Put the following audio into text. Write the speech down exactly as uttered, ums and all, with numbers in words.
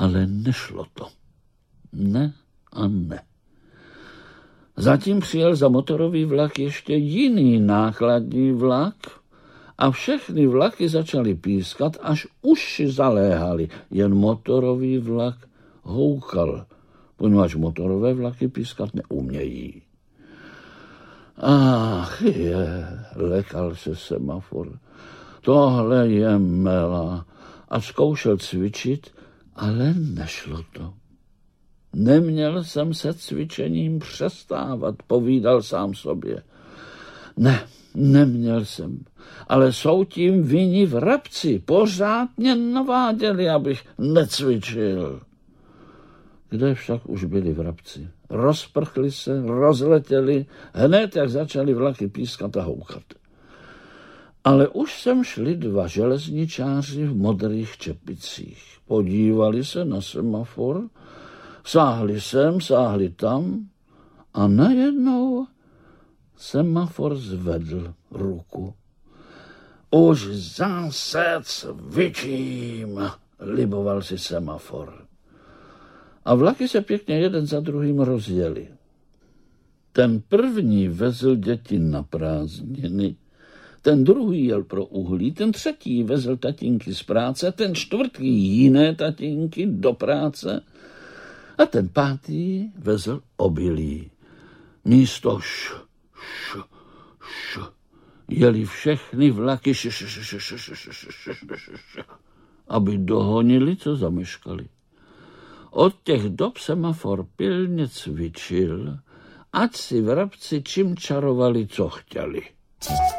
ale nešlo to. Ne a ne. Zatím přijel za motorový vlak ještě jiný nákladní vlak a všechny vlaky začaly pískat, až uši zaléhaly. Jen motorový vlak houkal, poněvadž motorové vlaky pískat neumějí. Ach je, lekal se semafor. Tohle je mela. A zkoušel cvičit, ale nešlo to. Neměl jsem se cvičením přestávat, povídal sám sobě. Ne, neměl jsem, ale jsou tím vinni vrabci. Pořád mě naváděli, abych necvičil. Kde však už byli vrabci? Rozprchli se, rozletěli, hned jak začali vlaky pískat a houkat. Ale už sem šli dva železničáři v modrých čepicích. Podívali se na semafor, sáhli sem, sáhli tam a najednou semafor zvedl ruku. Už zase cvičím, liboval si semafor. A vlaky se pěkně jeden za druhým rozjeli. Ten první vezl děti na prázdniny, ten druhý jel pro uhlí, ten třetí vezl tatínky z práce, ten čtvrtý jiné tatínky do práce a ten pátý vezl obilí. Místo š, š, š, jeli všechny vlaky š, š, š, š, š, š, š, š, š, š, aby dohonili, co zameškali. Od těch dob semafor pilně cvičil, ať si vrabci čím čarovali, co chtěli.